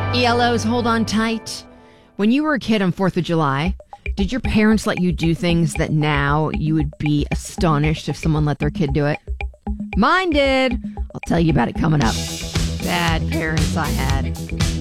ELOs, hold on tight. When you were a kid on 4th of July, did your parents let you do things that now you would be astonished if someone let their kid do it? Mine did. I'll tell you about it coming up. Bad parents I had.